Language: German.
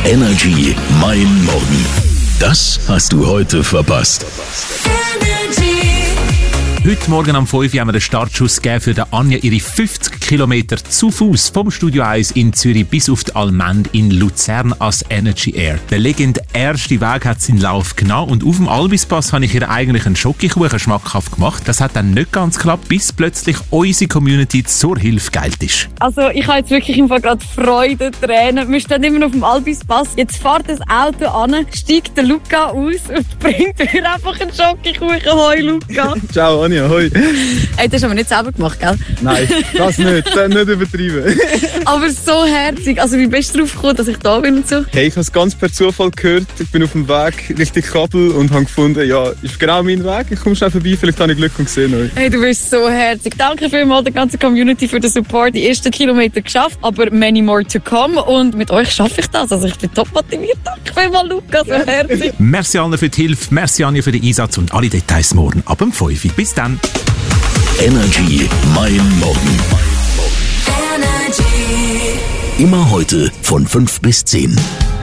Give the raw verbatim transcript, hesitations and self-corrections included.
Energy Mein Morgen. Das hast du heute verpasst. Heute Morgen um fünf Uhr haben wir den Startschuss gegeben für Anja, ihre fünfzig Kilometer zu Fuß vom Studio eins in Zürich bis auf die Allmende in Luzern als Energy Air. Der legendärste Weg hat seinen Lauf genommen und auf dem Albispass habe ich ihr eigentlich einen Schokokuchen schmackhaft gemacht. Das hat dann nicht ganz geklappt, bis plötzlich unsere Community zur Hilfe geeilt ist. Also ich habe jetzt wirklich im Fall gerade Freude, Tränen. Wir stehen immer auf dem Albispass. Jetzt fährt das Auto an, steigt der Luca aus und bringt mir einfach einen Schokokuchen. Hoi Luca. Ciao Anja. Hoi. Hey, das haben wir nicht selber gemacht, gell? Nein, das nicht. Das nicht übertrieben. Aber so herzig. Also wie bist du drauf gekommen, dass ich da bin und so? Hey, ich habe es ganz per Zufall gehört. Ich bin auf dem Weg Richtung Kabel und habe gefunden, ja, ist genau mein Weg. Ich komme schnell vorbei, vielleicht habe ich Glück und gesehen euch. Hey, du bist so herzig. Danke vielmals der ganzen Community für den Support. Die ersten Kilometer geschafft, aber many more to come. Und mit euch schaffe ich das. Also ich bin top motiviert. Danke vielmals, Luca, so herzig. Merci Anne für die Hilfe, merci Anja für den Einsatz und alle Details morgen ab um fünf Uhr. Bis dann. Energy Mein Morgen. Energy. Immer heute von fünf bis zehn.